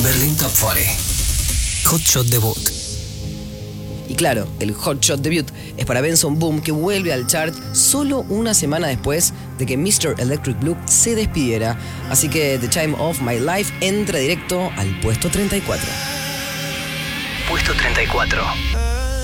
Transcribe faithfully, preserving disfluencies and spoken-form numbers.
Berlin Top cuarenta. Hot Shot debut. Y claro, el Hot Shot debut es para Benson Boone, que vuelve al chart solo una semana después de que mister Electric Blue se despidiera. Así que The Time of My Life entra directo al puesto treinta y cuatro. Puesto treinta y cuatro.